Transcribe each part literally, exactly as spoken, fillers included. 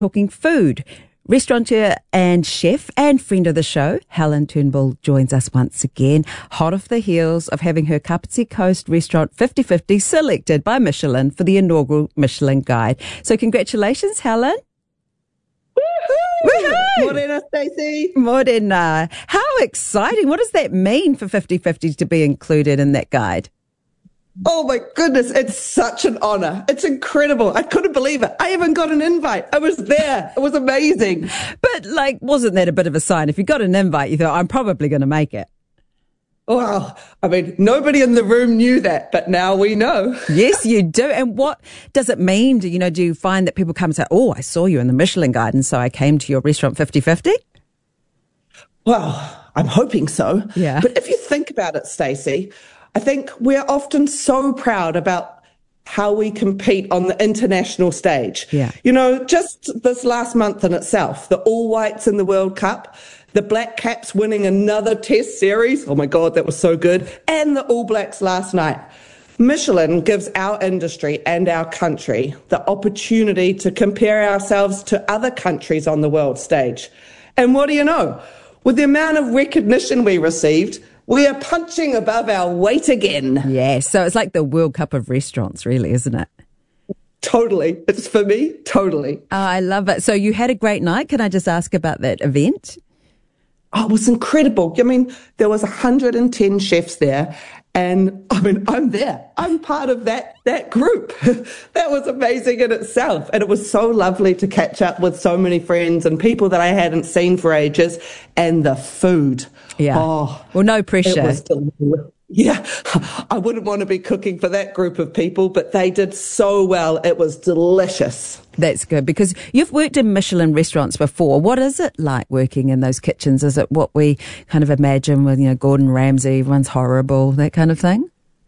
talking food. Restaurateur and chef and friend of the show, Helen Turnbull, joins us once again, hot off the heels of having her Kapiti Coast restaurant fifty fifty selected by Michelin for the inaugural Michelin Guide. So congratulations, Helen. Woohoo! Woohoo! Morena, Stacey. Morena. How exciting. What does that mean for fifty fifty to be included in that guide? Oh my goodness, it's such an honor. It's incredible. I couldn't believe it. I even got an invite. I was there. It was amazing. But like, wasn't that a bit of a sign? If you got an invite, you thought, I'm probably going to make it. Well, I mean, nobody in the room knew that, but now we know. Yes, you do. And what does it mean? Do you know, do you find that people come and say, oh, I saw you in the Michelin Guide, and so I came to your restaurant fifty fifty? Well, I'm hoping so. Yeah. But if you think about it, Stacey, I think we're often so proud about how we compete on the international stage. Yeah. You know, just this last month in itself, the All Whites in the World Cup, the Black Caps winning another test series. Oh my God, that was so good. And the All Blacks last night. Michelin gives our industry and our country the opportunity to compare ourselves to other countries on the world stage. And what do you know? With the amount of recognition we received, we are punching above our weight again. Yeah, so it's like the World Cup of restaurants, really, isn't it? Totally. It's for me, totally. Oh, I love it. So you had a great night. Can I just ask about that event? Oh, it was incredible. I mean, there was one hundred ten chefs there. And I mean, I'm there. I'm part of that, that group. That was amazing in itself. And it was so lovely to catch up with so many friends and people that I hadn't seen for ages. And the food. Yeah. Oh, well, no pressure. It was delicious. Yeah, I wouldn't want to be cooking for that group of people, but they did so well. It was delicious. That's good, because you've worked in Michelin restaurants before. What is it like working in those kitchens? Is it what we kind of imagine with, you know, Gordon Ramsay, everyone's horrible, that kind of thing?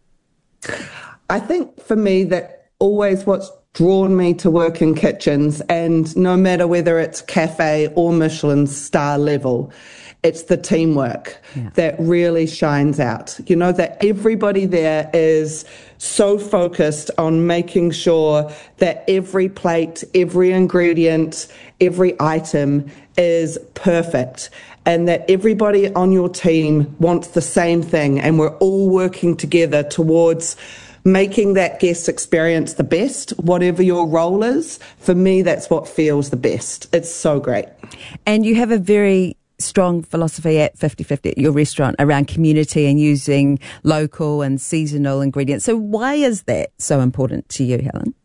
I think for me, that always what's drawn me to work in kitchens, and no matter whether it's cafe or Michelin star level, it's the teamwork yeah. that really shines out. You know, that everybody there is so focused on making sure that every plate, every ingredient, every item is perfect, and that everybody on your team wants the same thing, and we're all working together towards making that guest experience the best, whatever your role is. For me, that's what feels the best. It's so great. And you have a very strong philosophy at fifty fifty at your restaurant around community and using local and seasonal ingredients. So why is that so important to you, Helen?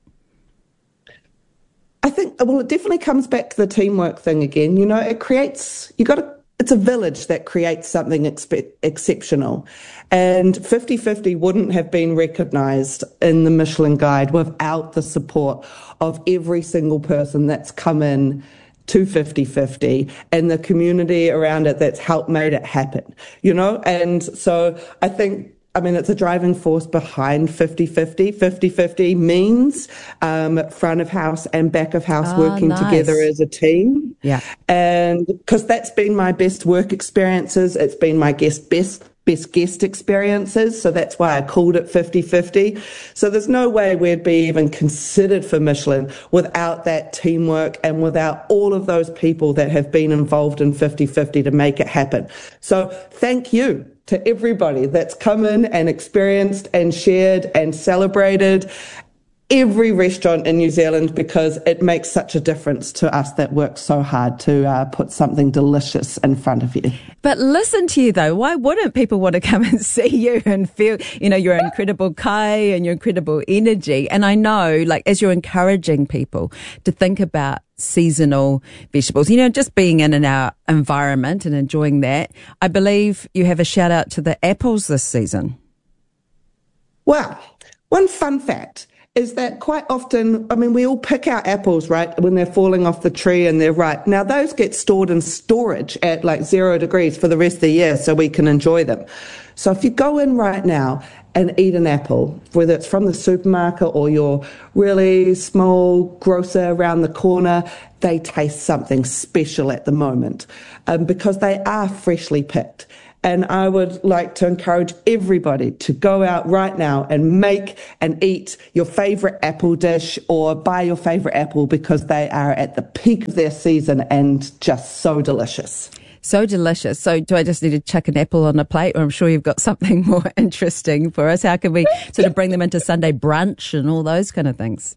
I think, well, it definitely comes back to the teamwork thing again. You know, it creates, you got to, it's a village that creates something expe- exceptional. And fifty fifty wouldn't have been recognised in the Michelin Guide without the support of every single person that's come in to fifty fifty and the community around it that's helped made it happen, you know? And so I think, I mean, it's a driving force behind fifty fifty. fifty fifty means um, front of house and back of house oh, working nice. together as a team. Yeah. And because that's been my best work experiences. It's been my guest best best guest experiences. So that's why I called it fifty fifty. So there's no way we'd be even considered for Michelin without that teamwork and without all of those people that have been involved in fifty fifty to make it happen. So thank you to everybody that's come in and experienced and shared and celebrated every restaurant in New Zealand, because it makes such a difference to us that work so hard to uh, put something delicious in front of you. But listen to you though, why wouldn't people want to come and see you and feel, you know, your incredible kai and your incredible energy? And I know, like, as you're encouraging people to think about seasonal vegetables, you know, just being in, in our environment and enjoying that, I believe you have a shout out to the apples this season. Well, one fun fact is that quite often, I mean, we all pick our apples, right, when they're falling off the tree and they're ripe. Now, those get stored in storage at like zero degrees for the rest of the year so we can enjoy them. So if you go in right now and eat an apple, whether it's from the supermarket or your really small grocer around the corner, they taste something special at the moment um, because they are freshly picked. And I would like to encourage everybody to go out right now and make and eat your favorite apple dish or buy your favorite apple, because they are at the peak of their season and just so delicious. So delicious. So do I just need to chuck an apple on a plate, or I'm sure you've got something more interesting for us? How can we sort of bring them into Sunday brunch and all those kind of things?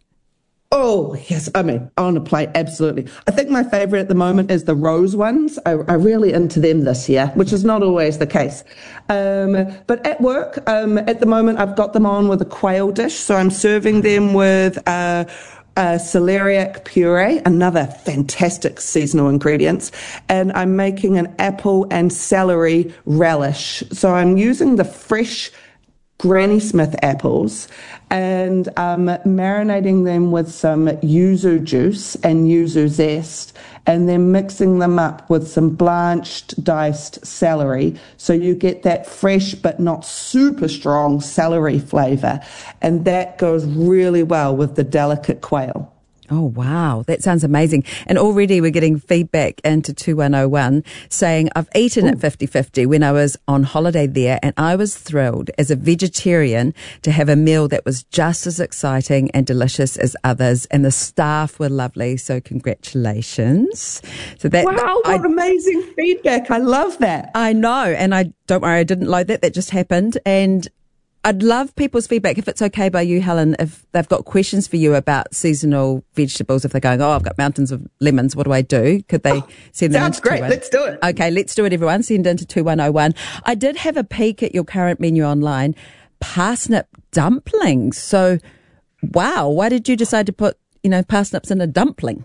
Oh, yes. I mean, on a plate, absolutely. I think my favorite at the moment is the rose ones. I, I'm really into them this year, which is not always the case. Um, but at work, um, at the moment, I've got them on with a quail dish. So I'm serving them with uh, uh, celeriac puree, another fantastic seasonal ingredients. And I'm making an apple and celery relish. So I'm using the fresh Granny Smith apples and um, marinating them with some yuzu juice and yuzu zest, and then mixing them up with some blanched diced celery, so you get that fresh but not super strong celery flavour, and that goes really well with the delicate quail. Oh, wow. That sounds amazing. And already we're getting feedback into two one oh one saying, I've eaten Ooh. At fifty fifty when I was on holiday there, and I was thrilled as a vegetarian to have a meal that was just as exciting and delicious as others. And the staff were lovely. So congratulations. So that, wow, what I, amazing feedback. I love that. I know. And I don't worry, I didn't like that. That just happened. And I'd love people's feedback, if it's okay by you, Helen, if they've got questions for you about seasonal vegetables, if they're going, oh, I've got mountains of lemons, what do I do? Could they oh, send them sounds into great. two one oh one? Let's do it. Okay, let's do it, everyone. Send into two one oh one. I did have a peek at your current menu online. Parsnip dumplings. So, wow, why did you decide to put, you know, parsnips in a dumpling?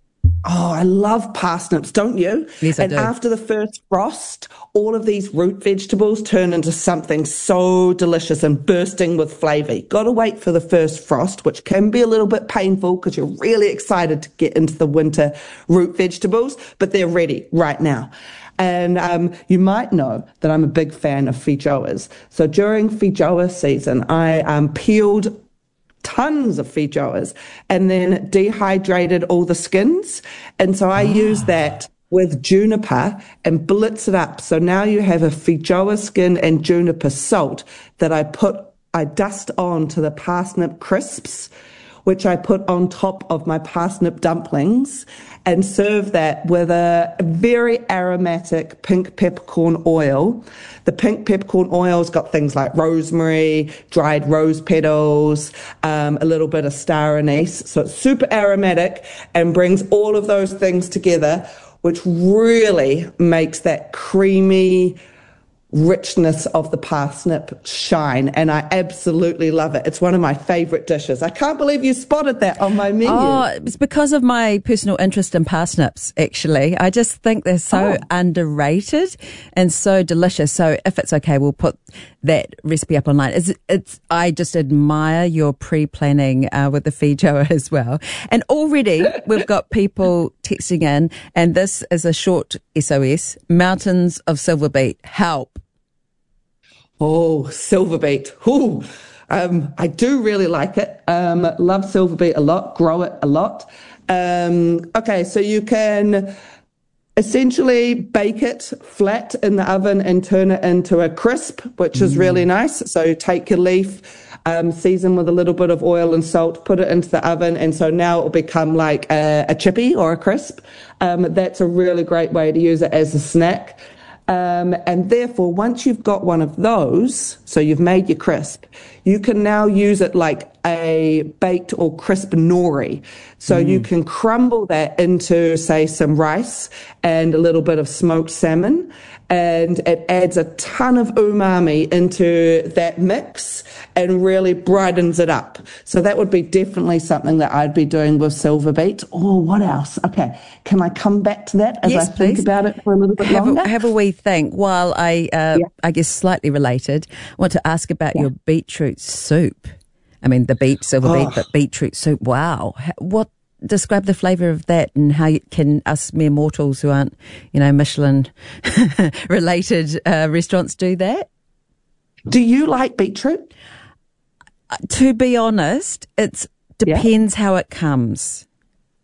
Oh, I love parsnips, don't you? Yes, I and do. After the first frost, all of these root vegetables turn into something so delicious and bursting with flavour. You've got to wait for the first frost, which can be a little bit painful because you're really excited to get into the winter root vegetables, but they're ready right now. And um, you might know that I'm a big fan of feijoas. So during feijoa season, I um, peeled tons of feijoas and then dehydrated all the skins. And so I oh. use that with juniper and blitz it up. So now you have a feijoa skin and juniper salt that I put, I dust on to the parsnip crisps, which I put on top of my parsnip dumplings, and serve that with a very aromatic pink peppercorn oil. The pink peppercorn oil's got things like rosemary, dried rose petals, um, a little bit of star anise. So it's super aromatic and brings all of those things together, which really makes that creamy richness of the parsnip shine, and I absolutely love it. It's one of my favourite dishes. I can't believe you spotted that on my menu. Oh, it's because of my personal interest in parsnips, actually. I just think they're so oh. underrated and so delicious. So if it's okay, we'll put that recipe up online. It's, it's, I just admire your pre-planning uh, with the feijoa as well. And already we've got people texting in, and this is a short S O S. Mountains of silver beet. Help. Oh, silver beet. Ooh, um, I do really like it. Um, love silver beet a lot, grow it a lot. Um, okay, so you can essentially bake it flat in the oven and turn it into a crisp, which is mm. really nice. So take your leaf, um, season with a little bit of oil and salt, put it into the oven, and so now it will become like a, a chippy or a crisp. Um, that's a really great way to use it as a snack. Um, and therefore, once you've got one of those, so you've made your crisp, you can now use it like a baked or crisp nori. So mm. you can crumble that into, say, some rice and a little bit of smoked salmon, and it adds a ton of umami into that mix and really brightens it up. So that would be definitely something that I'd be doing with silver beet. Oh, what else? Okay, can I come back to that as yes, I think please. about it for a little bit have longer? A, have a wee think. While I, uh, yeah. I guess slightly related, I want to ask about yeah. your beetroot soup. I mean, the beet, silver oh. beet, but beetroot soup. Wow. What? Describe the flavour of that, and how you, can us mere mortals who aren't, you know, Michelin related uh, restaurants do that? Do you like beetroot? Uh, to be honest, it depends yeah. how it comes.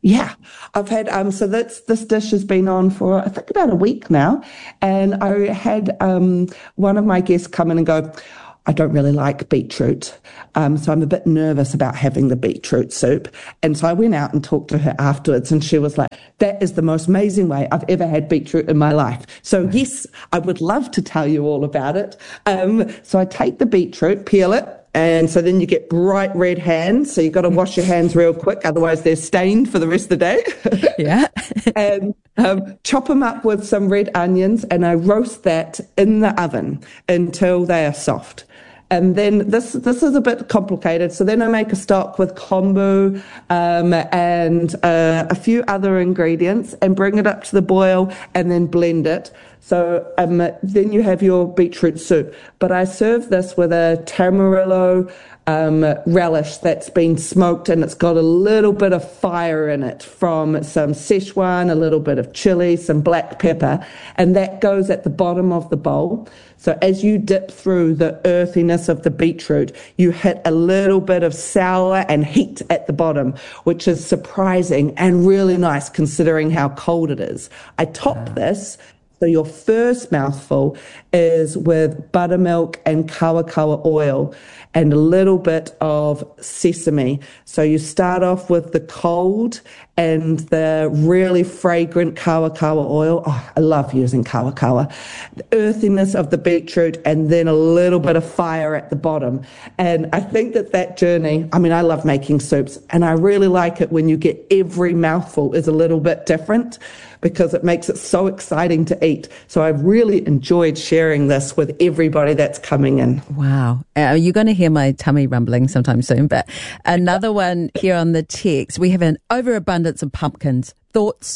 Yeah, I've had, um, so that's, this dish has been on for, I think, about a week now. And I had um, one of my guests come in and go, I don't really like beetroot. Um, so I'm a bit nervous about having the beetroot soup. And so I went out and talked to her afterwards, and she was like, that is the most amazing way I've ever had beetroot in my life. So yes, I would love to tell you all about it. Um, so I take the beetroot, peel it, and so then you get bright red hands. So you've got to wash your hands real quick, otherwise they're stained for the rest of the day. Yeah. And um, chop them up with some red onions, and I roast that in the oven until they are soft. And then this this is a bit complicated. So then I make a stock with kombu um, and uh, a few other ingredients, and bring it up to the boil, and then blend it. So um, then you have your beetroot soup. But I serve this with a Tamarillo um, relish that's been smoked, and it's got a little bit of fire in it from some Szechuan, a little bit of chili, some black pepper, and that goes at the bottom of the bowl. So as you dip through the earthiness of the beetroot, you hit a little bit of sour and heat at the bottom, which is surprising and really nice considering how cold it is. I top this. So your first mouthful is with buttermilk and kawakawa oil and a little bit of sesame. So you start off with the cold and the really fragrant kawakawa oil. Oh, I love using kawakawa. The earthiness of the beetroot, and then a little bit of fire at the bottom. And I think that that journey, I mean, I love making soups, and I really like it when you get every mouthful is a little bit different, because it makes it so exciting to eat. So I've really enjoyed sharing this with everybody that's coming in. Wow. Uh, you're going to hear my tummy rumbling sometime soon. But another one here on the text, we have an overabundance of pumpkins. Thoughts?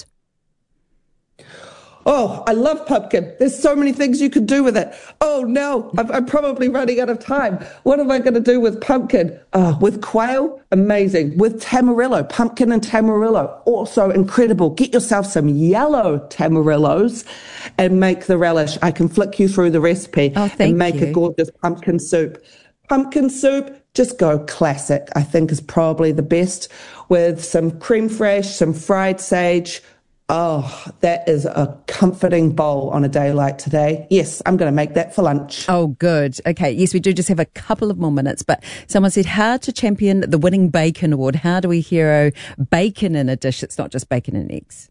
Oh, I love pumpkin. There's so many things you could do with it. Oh, no, I'm, I'm probably running out of time. What am I going to do with pumpkin? Oh, with quail? Amazing. With tamarillo, pumpkin and tamarillo, also incredible. Get yourself some yellow tamarillos and make the relish. I can flick you through the recipe oh, thank and make you. a gorgeous pumpkin soup. Pumpkin soup, just go classic, I think is probably the best, with some creme fraiche, some fried sage. Oh, that is a comforting bowl on a day like today. Yes, I'm going to make that for lunch. Oh, good. Okay. Yes, we do just have a couple of more minutes, but someone said, how to champion the winning bacon award? How do we hero bacon in a dish that's not just bacon and eggs?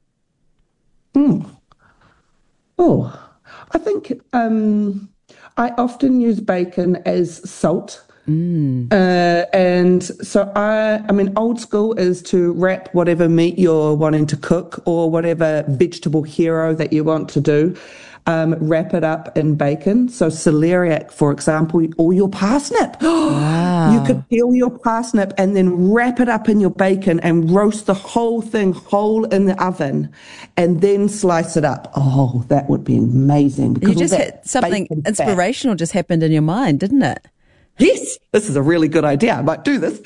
Mm. Oh, I think um, I often use bacon as salt. Mm. Uh, and so I, I mean, old school is to wrap whatever meat you're wanting to cook or whatever vegetable hero that you want to do, um, wrap it up in bacon. So celeriac, for example, or your parsnip. Wow. You could peel your parsnip and then wrap it up in your bacon and roast the whole thing whole in the oven and then slice it up. Oh, that would be amazing. You just had something inspirational just happened in your mind, didn't it? Yes, this is a really good idea. I might do this.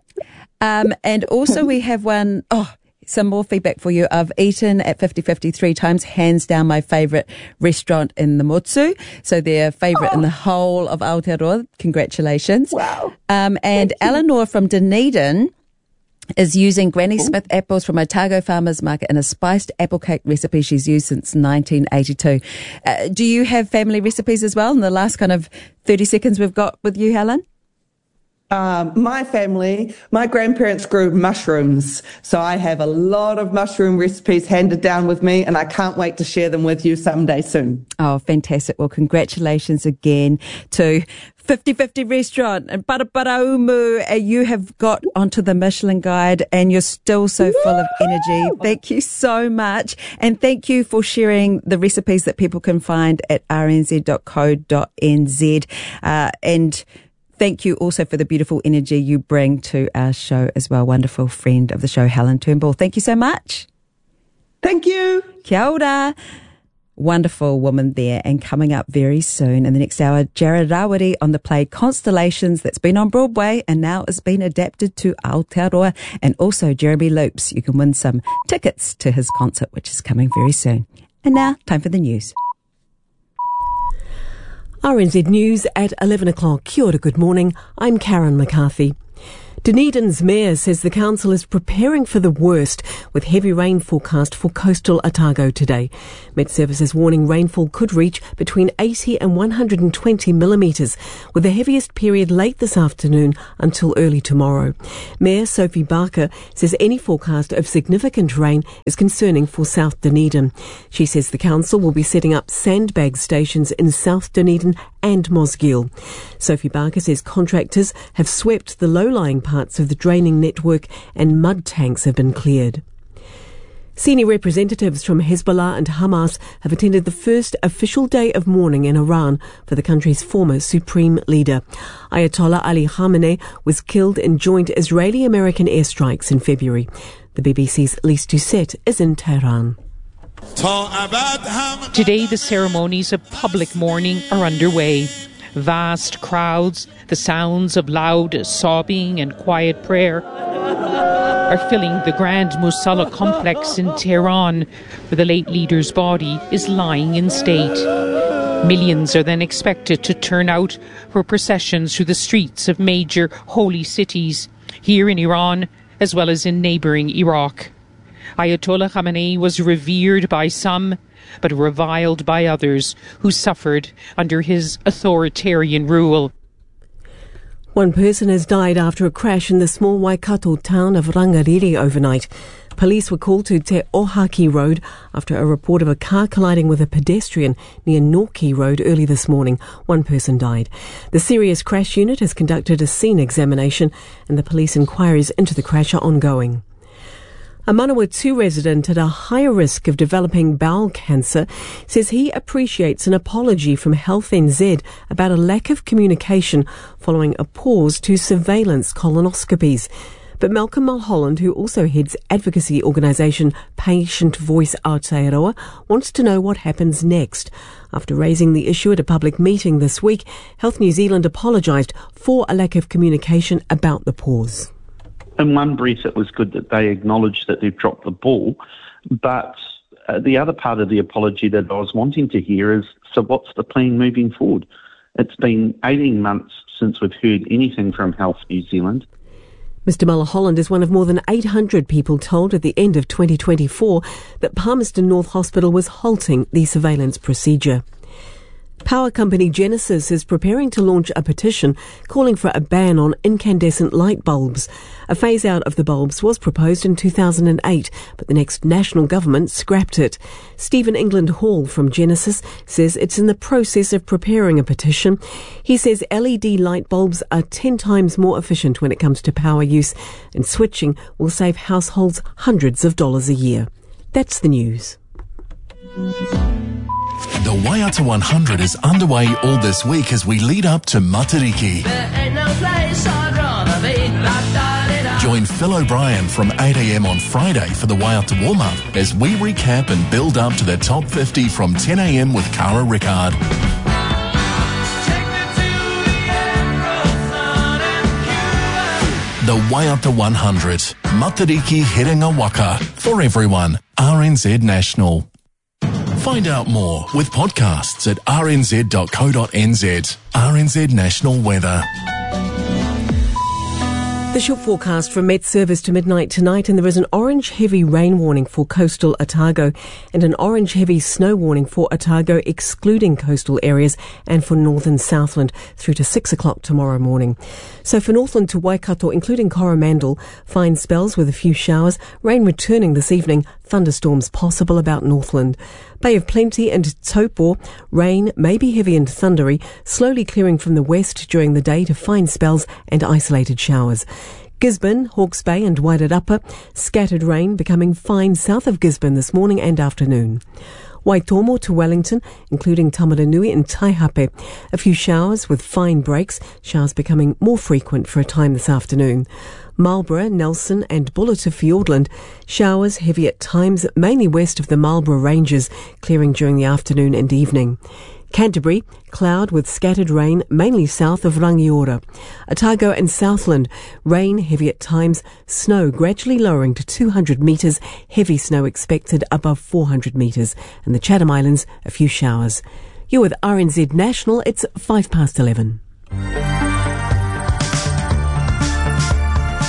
um, and also we have one, oh, some more feedback for you. I've eaten at fifty fifty three times, hands down my favourite restaurant in the Mutsu. So their favourite oh. in the whole of Aotearoa. Congratulations. Wow. Um, and Eleanor from Dunedin is using Granny Smith apples from Otago Farmers Market in a spiced apple cake recipe she's used since nineteen eighty-two. Uh, do you have family recipes as well in the last kind of thirty seconds we've got with you, Helen? Um, my family, my grandparents grew mushrooms, so I have a lot of mushroom recipes handed down with me, and I can't wait to share them with you someday soon. Oh, fantastic. Well, congratulations again to fifty fifty Restaurant and Paraparaumu. Uh, you have got onto the Michelin Guide and you're still so Woo! Full of energy. Thank you so much. And thank you for sharing the recipes that people can find at r n z dot co dot n z. Uh, and thank you also for the beautiful energy you bring to our show as well. Wonderful friend of the show, Helen Turnbull. Thank you so much. Thank you. Kia ora. Wonderful woman there. And coming up very soon in the next hour, Jared Rawiri on the play Constellations that's been on Broadway and now has been adapted to Aotearoa, and also Jeremy Loops. You can win some tickets to his concert, which is coming very soon. And now, time for the news. R N Z News at eleven o'clock. Kia ora, good morning. I'm Karen McCarthy. Dunedin's mayor says the council is preparing for the worst, with heavy rain forecast for coastal Otago today. Met Service is warning rainfall could reach between eighty and one hundred twenty millimetres, with the heaviest period late this afternoon until early tomorrow. Mayor Sophie Barker says any forecast of significant rain is concerning for South Dunedin. She says the council will be setting up sandbag stations in South Dunedin and Mosgiel. Sophie Barker says contractors have swept the low-lying parts of the draining network and mud tanks have been cleared. Senior representatives from Hezbollah and Hamas have attended the first official day of mourning in Iran for the country's former supreme leader. Ayatollah Ali Khamenei was killed in joint Israeli-American airstrikes in February. The B B C's Lise Doucette is in Tehran. Today, the ceremonies of public mourning are underway. Vast crowds, the sounds of loud sobbing and quiet prayer are filling the Grand Musalla complex in Tehran, where the late leader's body is lying in state. Millions are then expected to turn out for processions through the streets of major holy cities, here in Iran as well as in neighbouring Iraq. Ayatollah Khamenei was revered by some, but reviled by others who suffered under his authoritarian rule. One person has died after a crash in the small Waikato town of Rangariri overnight. Police were called to Te Ohaki Road after a report of a car colliding with a pedestrian near Norquay Road early this morning. One person died. The serious crash unit has conducted a scene examination and the police inquiries into the crash are ongoing. A Manawatu resident at a higher risk of developing bowel cancer says he appreciates an apology from Health N Z about a lack of communication following a pause to surveillance colonoscopies. But Malcolm Mulholland, who also heads advocacy organisation Patient Voice Aotearoa, wants to know what happens next. After raising the issue at a public meeting this week, Health New Zealand apologised for a lack of communication about the pause. In one breath, it was good that they acknowledged that they've dropped the ball, but uh, the other part of the apology that I was wanting to hear is, so what's the plan moving forward? It's been eighteen months since we've heard anything from Health New Zealand. Mister Mulholland is one of more than eight hundred people told at the end of twenty twenty-four that Palmerston North Hospital was halting the surveillance procedure. Power company Genesis is preparing to launch a petition calling for a ban on incandescent light bulbs. A phase-out of the bulbs was proposed in two thousand eight, but the next national government scrapped it. Stephen England Hall from Genesis says it's in the process of preparing a petition. He says L E D light bulbs are ten times more efficient when it comes to power use, and switching will save households hundreds of dollars a year. That's the news. The Waiata one hundred is underway all this week as we lead up to Matariki. Join Phil O'Brien from eight a.m. on Friday for the Waiata warm-up as we recap and build up to the top fifty from ten a.m. with Cara Rickard. The Waiata one hundred, Matariki Herenga Waka, for everyone, R N Z National. Find out more with podcasts at r n z dot co dot n z. R N Z National Weather. The short forecast from Met Service to midnight tonight, and there is an orange heavy rain warning for coastal Otago and an orange heavy snow warning for Otago excluding coastal areas and for northern Southland through to six o'clock tomorrow morning. So for Northland to Waikato, including Coromandel, fine spells with a few showers, rain returning this evening, thunderstorms possible about Northland. Bay of Plenty and Taupo, rain may be heavy and thundery, slowly clearing from the west during the day to fine spells and isolated showers. Gisborne, Hawke's Bay and Wairarapa, scattered rain becoming fine south of Gisborne this morning and afternoon. Waitomo to Wellington, including Tamaranui and Taihape. A few showers with fine breaks, showers becoming more frequent for a time this afternoon. Marlborough, Nelson and Buller to Fiordland, showers heavy at times, mainly west of the Marlborough Ranges, clearing during the afternoon and evening. Canterbury, cloud with scattered rain, mainly south of Rangiora. Otago and Southland, rain heavy at times, snow gradually lowering to two hundred metres, heavy snow expected above four hundred metres. And the Chatham Islands, a few showers. You're with R N Z National, it's five past eleven.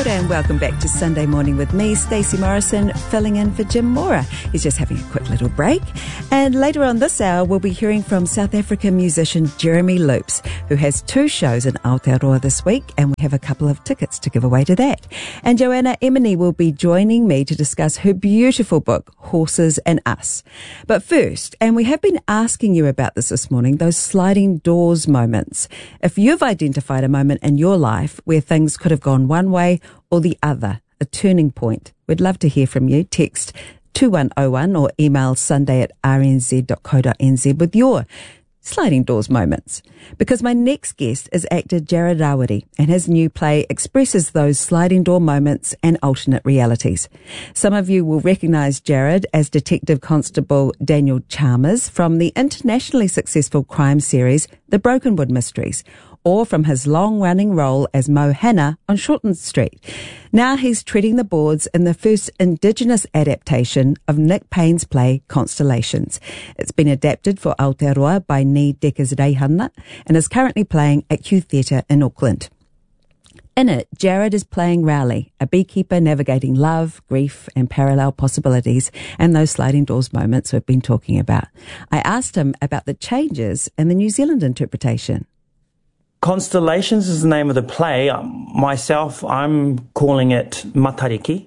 Kia ora and welcome back to Sunday Morning with me, Stacey Morrison, filling in for Jim Mora. He's just having a quick little break. And later on this hour, we'll be hearing from South African musician Jeremy Loops, who has two shows in Aotearoa this week, and we have a couple of tickets to give away to that. And Joanna Emini will be joining me to discuss her beautiful book, Horses and Us. But first, and we have been asking you about this this morning, those sliding doors moments. If you've identified a moment in your life where things could have gone one way or the other, a turning point, we'd love to hear from you. Text two one oh one or email sunday at r n z dot co dot n z with your sliding doors moments. Because my next guest is actor Jared Rawiri, and his new play expresses those sliding door moments and alternate realities. Some of you will recognise Jared as Detective Constable Daniel Chalmers from the internationally successful crime series The Brokenwood Mysteries, or from his long-running role as Mo Hanna on Shortland Street. Now he's treading the boards in the first Indigenous adaptation of Nick Payne's play Constellations. It's been adapted for Aotearoa by Ni Deckers Reihana and is currently playing at Q Theatre in Auckland. In it, Jared is playing Rowley, a beekeeper navigating love, grief and parallel possibilities and those sliding doors moments we've been talking about. I asked him about the changes in the New Zealand interpretation. Constellations is the name of the play. Myself, I'm calling it Matariki.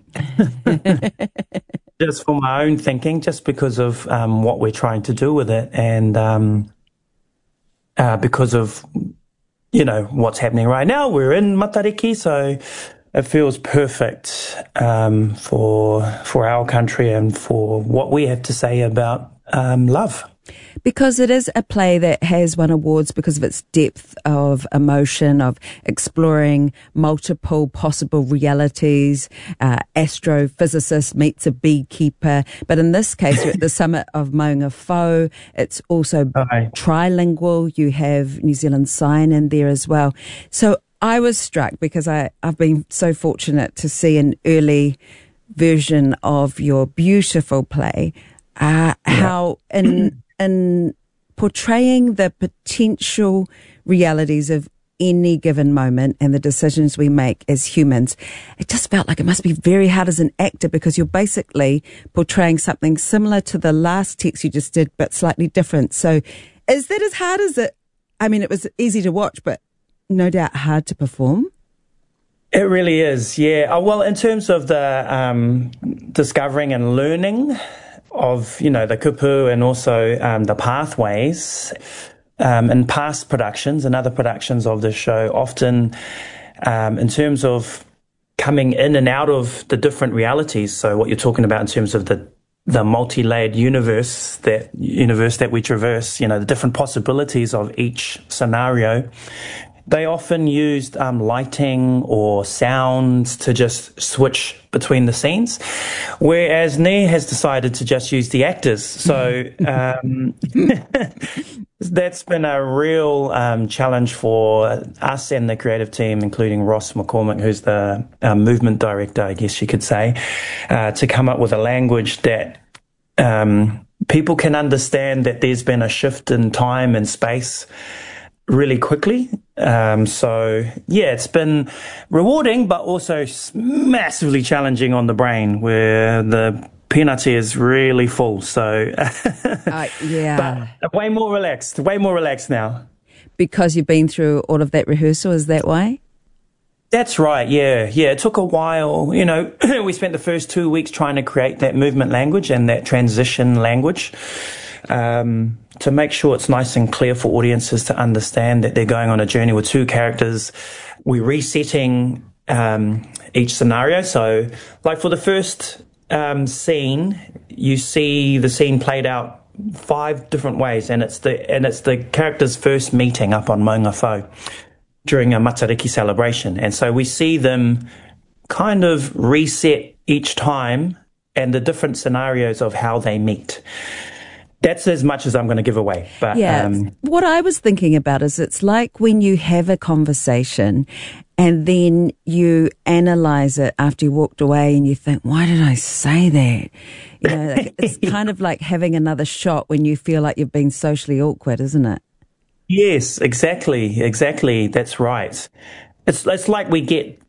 Just for my own thinking, just because of um, what we're trying to do with it, and um, uh, because of, you know, what's happening right now. We're in Matariki, so it feels perfect um, for for our country and for what we have to say about um, love. Because it is a play that has won awards because of its depth of emotion, of exploring multiple possible realities. Uh, astrophysicist meets a beekeeper. But in this case, you're at the summit of Maunga Fo. It's also Hi. trilingual. You have New Zealand Sign in there as well. So I was struck because I, I've been so fortunate to see an early version of your beautiful play, uh, yeah. how in... in portraying the potential realities of any given moment and the decisions we make as humans, it just felt like it must be very hard as an actor because you're basically portraying something similar to the last text you just did, but slightly different. So is that as hard as it? I mean, it was easy to watch, but no doubt hard to perform. It really is, yeah. Oh, well, in terms of the um, discovering and learning of, you know, the kupu and also um, the pathways um, in past productions and other productions of the show, often um, in terms of coming in and out of the different realities. So what you're talking about in terms of the the multi-layered universe that universe that we traverse, you know, the different possibilities of each scenario. They often used um, lighting or sounds to just switch between the scenes, whereas Ni has decided to just use the actors. So um, that's been a real um, challenge for us and the creative team, including Ross McCormick, who's the uh, movement director, I guess you could say, uh, to come up with a language that um, people can understand that there's been a shift in time and space really quickly. Um, so, yeah, it's been rewarding, but also massively challenging on the brain where the peanut is really full. So, uh, yeah. But way more relaxed, way more relaxed now. Because you've been through all of that rehearsal, is that why? That's right, yeah. Yeah, it took a while. You know, we spent the first two weeks trying to create that movement language and that transition language. Um, to make sure it's nice and clear for audiences to understand that they're going on a journey with two characters. We're resetting um, each scenario. So, like for the first um, scene, you see the scene played out five different ways, and it's the and it's the characters' first meeting up on Maunga Fo during a Matariki celebration, and so we see them kind of reset each time and the different scenarios of how they meet. That's as much as I'm going to give away. But yeah, um, what I was thinking about is it's like when you have a conversation and then you analyze it after you walked away and you think, why did I say that? You know, like, it's kind of like having another shot when you feel like you've been socially awkward, isn't it? Yes, exactly. Exactly. That's right. It's, it's like we get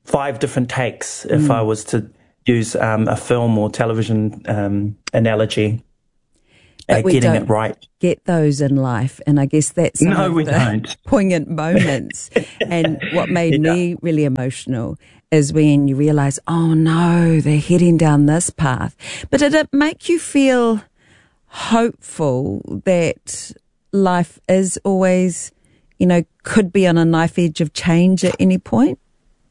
five different takes if mm. I was to use um, a film or television um, analogy. But we getting don't it right. Get those in life, and I guess that's some no, of we the don't. poignant moments. And what made yeah. me really emotional is when you realise, oh no, they're heading down this path. But did it make you feel hopeful that life is always, you know, could be on a knife edge of change at any point?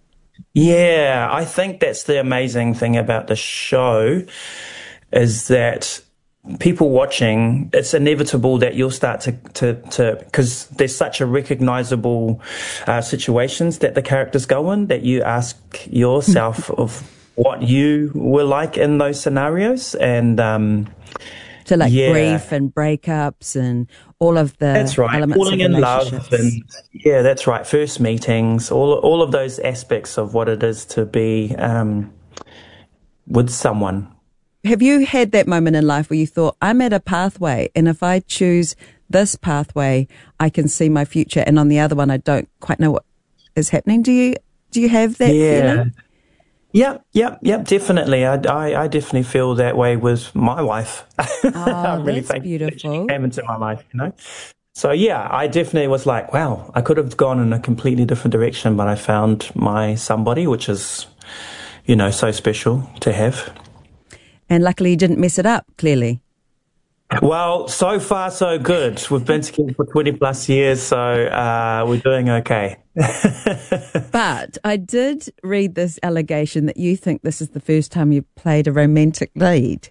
Yeah, I think that's the amazing thing about the show is that people watching, it's inevitable that you'll start to, to, to, because there's such a recognizable uh, situations that the characters go in that you ask yourself of what you were like in those scenarios. And, um, so like yeah. grief and breakups and all of the that's right. elements Falling of in love and yeah, that's right. First meetings, all, all of those aspects of what it is to be, um, with someone. Have you had that moment in life where you thought, I'm at a pathway, and if I choose this pathway, I can see my future, and on the other one, I don't quite know what is happening? Do you do you have that yeah. feeling? Yeah, yeah, yeah, definitely. I, I, I definitely feel that way with my wife. Oh, I'm really that's beautiful. She came into my life, you know. So yeah, I definitely was like, wow, I could have gone in a completely different direction, but I found my somebody, which is, you know, so special to have. And luckily you didn't mess it up, clearly. Well, so far so good. We've been together for twenty plus years, so uh, we're doing okay. But I did read this allegation that you think this is the first time you've played a romantic lead.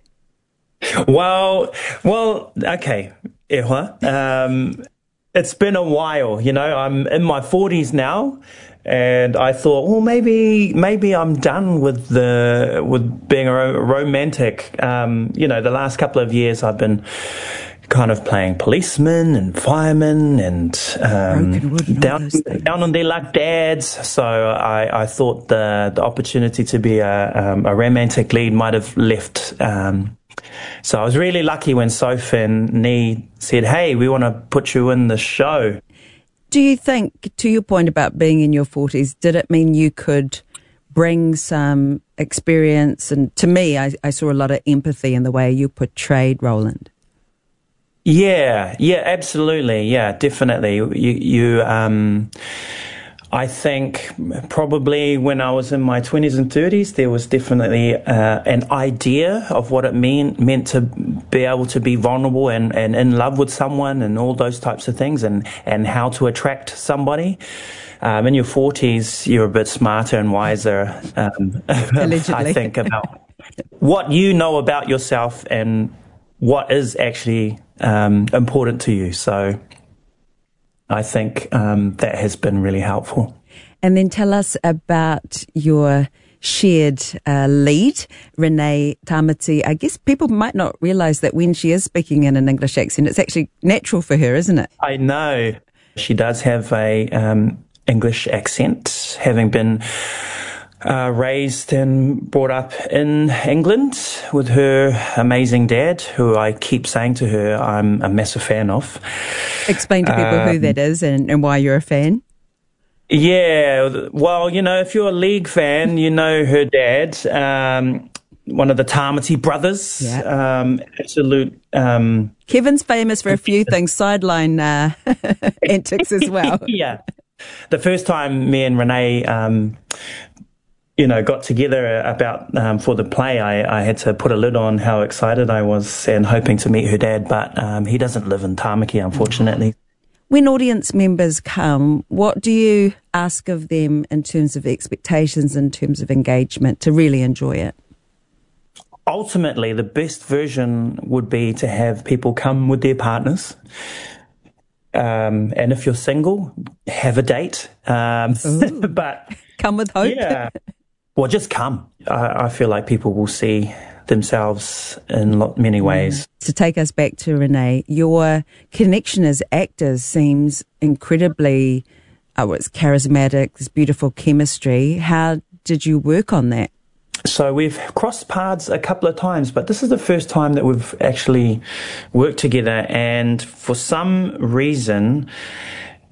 Well, well, okay, Ehua. Um, it's been a while, you know. I'm in my forties now. And I thought, well, maybe maybe I'm done with the with being a ro- romantic. Um, you know, the last couple of years I've been kind of playing policemen and firemen and um, wood, down down on their luck dads. So I, I thought the the opportunity to be a um, a romantic lead might have left. Um, so I was really lucky when Soph and Nee said, "Hey, we want to put you in the show." Do you think, to your point about being in your forties, did it mean you could bring some experience? And to me, I, I saw a lot of empathy in the way you portrayed Roland. Yeah, yeah, absolutely. Yeah, definitely. You, you, um, I think probably when I was in my twenties and thirties, there was definitely uh, an idea of what it mean, meant to be able to be vulnerable and, and in love with someone and all those types of things and, and how to attract somebody. Um, in your forties, you're a bit smarter and wiser, um, I think, about what you know about yourself and what is actually um, important to you. So I think um, that has been really helpful. And then tell us about your shared uh, lead, Renee Tamati. I guess people might not realise that when she is speaking in an English accent, it's actually natural for her, isn't it? I know. She does have a um, English accent, having been uh, raised and brought up in England with her amazing dad, who I keep saying to her I'm a massive fan of. Explain to people um, who that is and, and why you're a fan. Yeah, well, you know, if you're a league fan, you know her dad, um, one of the Tamati brothers. Yeah. Um, absolute. Um, Kevin's famous for a few things, sideline uh, antics as well. Yeah. The first time me and Renee, um, you know, got together about um, for the play, I, I had to put a lid on how excited I was and hoping to meet her dad, but um, he doesn't live in Tāmaki, unfortunately. When audience members come, what do you ask of them in terms of expectations, in terms of engagement, to really enjoy it? Ultimately, the best version would be to have people come with their partners. Um, and if you're single, have a date. Um, but come with hope. Yeah. Well, just come. I, I feel like people will see themselves in lot, many ways. To take us back to Renee, your connection as actors seems incredibly, oh, it's charismatic, there's beautiful chemistry. How did you work on that? So we've crossed paths a couple of times, but this is the first time that we've actually worked together. And for some reason,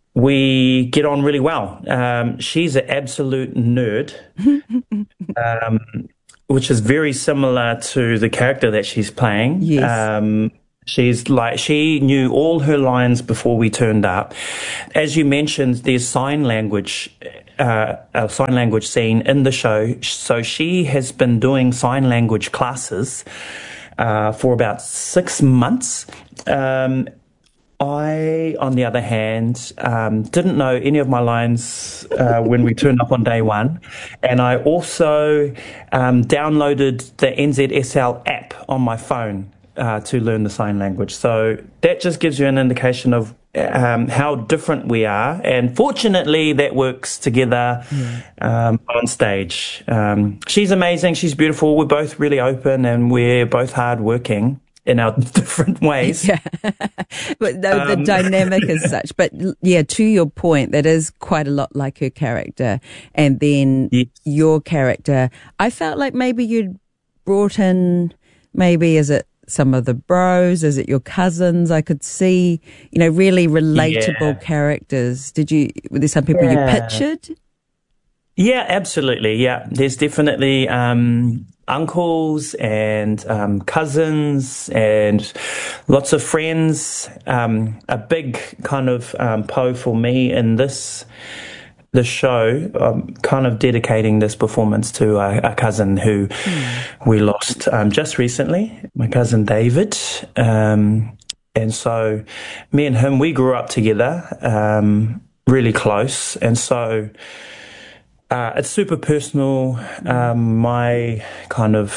we get on really well. Um, she's an absolute nerd, um, which is very similar to the character that she's playing. Yes. Um, she's like, she knew all her lines before we turned up. As you mentioned, there's sign language, uh, a sign language scene in the show. So she has been doing sign language classes uh, for about six months. Um, I, on the other hand, um, didn't know any of my lines uh, when we turned up on day one. And I also um, downloaded the N Z S L app on my phone uh, to learn the sign language. So that just gives you an indication of um, how different we are. And fortunately, that works together yeah. um, on stage. Um, she's amazing. She's beautiful. We're both really open and we're both hardworking in our different ways. Yeah. But the, the um, dynamic is such. But yeah, to your point, that is quite a lot like her character. And then yes. your character, I felt like maybe you'd brought in, maybe is it some of the bros? Is it your cousins? I could see, you know, really relatable yeah. characters. Did you, were there some people yeah. you pictured? Yeah, absolutely. Yeah. There's definitely, um, uncles and um, cousins and lots of friends. Um, a big kind of um, po for me in this the show, um, kind of dedicating this performance to a, a cousin who mm. we lost um, just recently, my cousin David. Um, and so me and him, we grew up together, um, really close. And so Uh, it's super personal. Um, my kind of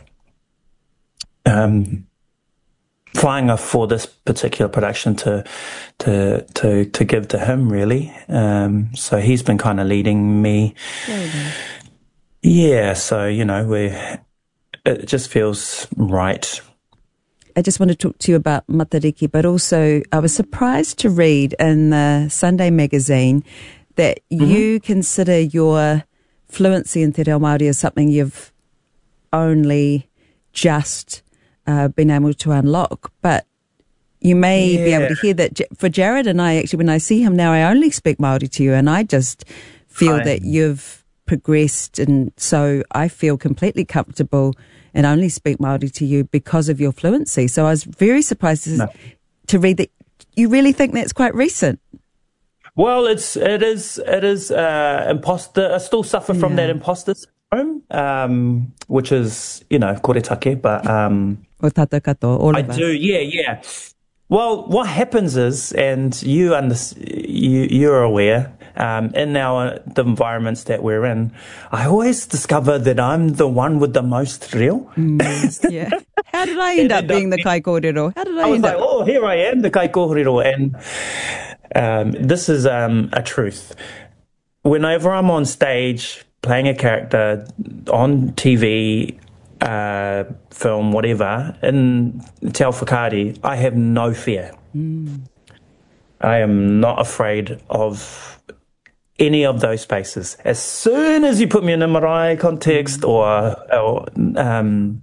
um, flying off for this particular production to to to to give to him, really. Um, so he's been kind of leading me. Mm-hmm. Yeah. So you know, we it just feels right. I just want to talk to you about Matariki, but also I was surprised to read in the Sunday magazine that mm-hmm. you consider your fluency in Te Reo Māori as something you've only just uh, been able to unlock. But you may yeah. be able to hear that for Jared and I, actually, when I see him now, I only speak Māori to you, and I just feel Hi. that you've progressed, and so I feel completely comfortable and only speak Māori to you because of your fluency. So I was very surprised to, no. to read that you really think that's quite recent. Well, it's it is it is uh, imposter. I still suffer from yeah. that imposter syndrome, um, which is you know koretake, but um, o tata kato, all I of us. do. Yeah, yeah. Well, what happens is, and you under, you you're aware, um, in our the environments that we're in, I always discover that I'm the one with the most reo. Mm, yeah. How did I end up being up, the kai kōrero? How did I, I was end like, up? oh, here I am, the kai kōrero, and. Um, this is um, a truth. Whenever I'm on stage playing a character on T V, uh, film, whatever, in Te Ao Whakaari, I have no fear. Mm. I am not afraid of any of those spaces. As soon as you put me in a marae context mm. or, or um,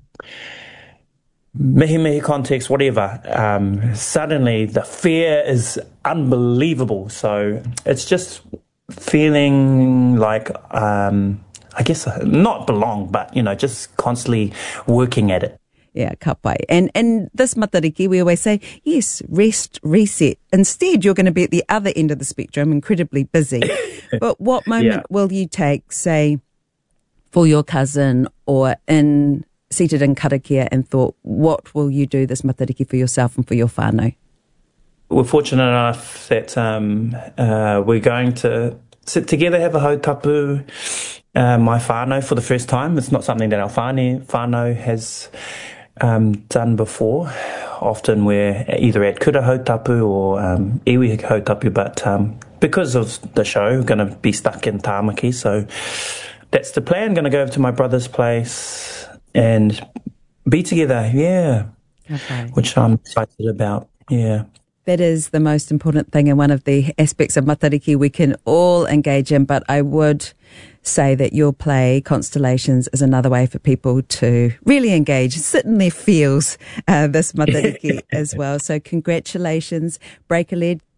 mihi mihi context, whatever, um, suddenly the fear is unbelievable. So it's just feeling like, um, I guess, not belong, but, you know, just constantly working at it. Yeah, ka pai. And, and this Matariki, we always say, yes, rest, reset. Instead, you're going to be at the other end of the spectrum, incredibly busy. But what moment yeah. will you take, say, for your cousin or in... seated in karakia and thought, what will you do this Matariki for yourself and for your whānau? We're fortunate enough that um, uh, we're going to sit together, have a hautapu, uh, my whānau for the first time. It's not something that our whānau, whānau has um, done before. Often we're either at kura hautapu or um, iwi hautapu, but um, because of the show, we're going to be stuck in Tāmaki. So that's the plan. Going to go over to my brother's place and be together, yeah, okay. Which I'm excited about, yeah. That is the most important thing and one of the aspects of Matariki we can all engage in, but I would say that your play, Constellations, is another way for people to really engage, sit in their feels, uh, this Matariki as well. So congratulations, break a leg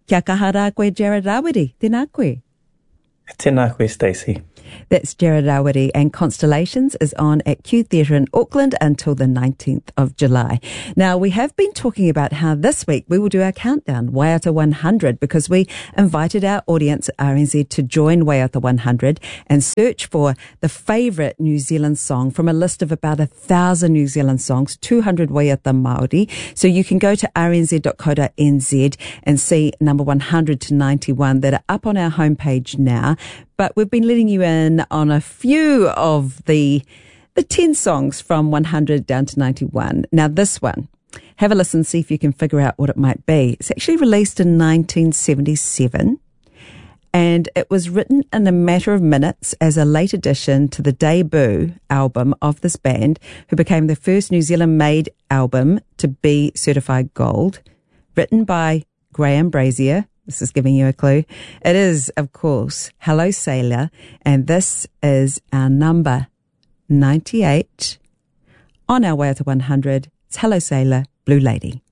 Kia kaha rā koe, Jared Rawiri. Tēnā koe. Tēnā koe, Stacey. That's Jared Rawiri, and Constellations is on at Q Theatre in Auckland until the nineteenth of July. Now, we have been talking about how this week we will do our countdown, Waiata one hundred, because we invited our audience at R N Z to join Waiata one hundred and search for the favourite New Zealand song from a list of about a thousand New Zealand songs, two hundred Waiata Māori. So you can go to r n z dot co dot n z and see number one hundred to ninety-one that are up on our homepage now. But we've been letting you in on a few of the the ten songs from one hundred down to ninety-one. Now this one, have a listen, see if you can figure out what it might be. It's actually released in nineteen seventy-seven, and it was written in a matter of minutes as a late addition to the debut album of this band, who became the first New Zealand-made album to be certified gold, written by Graham Brazier. This is giving you a clue. It is, of course, Hello Sailor, and this is our number ninety-eight on our Waiata one hundred. It's Hello Sailor, Blue Lady.